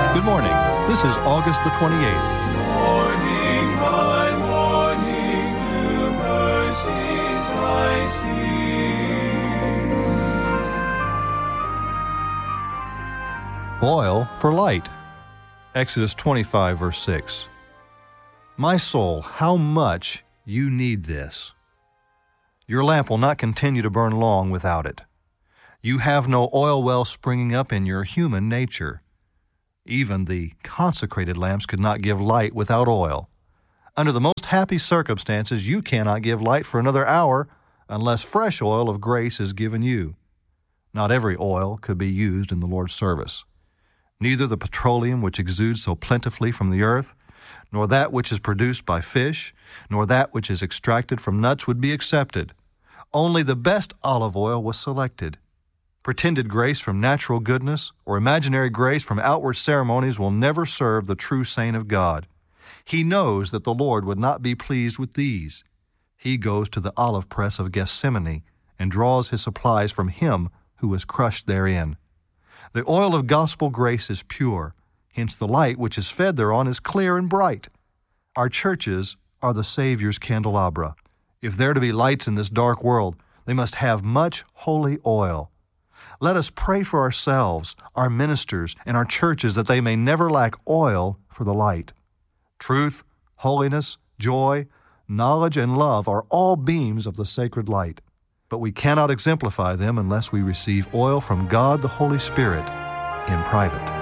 Good morning. This is August the 28th. Morning by morning, new mercies I see. Oil for light. Exodus 25, verse 6. My soul, how much you need this. Your lamp will not continue to burn long without it. You have no oil well springing up in your human nature. Even the consecrated lamps could not give light without oil. Under the most happy circumstances, you cannot give light for another hour unless fresh oil of grace is given you. Not every oil could be used in the Lord's service. Neither the petroleum which exudes so plentifully from the earth, nor that which is produced by fish, nor that which is extracted from nuts would be accepted. Only the best olive oil was selected. Pretended grace from natural goodness or imaginary grace from outward ceremonies will never serve the true saint of God. He knows that the Lord would not be pleased with these. He goes to the olive press of Gethsemane and draws his supplies from him who was crushed therein. The oil of gospel grace is pure, hence the light which is fed thereon is clear and bright. Our churches are the Savior's candelabra. If there are to be lights in this dark world, they must have much holy oil. Let us pray for ourselves, our ministers, and our churches that they may never lack oil for the light. Truth, holiness, joy, knowledge, and love are all beams of the sacred light, but we cannot exemplify them unless we receive oil from God the Holy Spirit in private.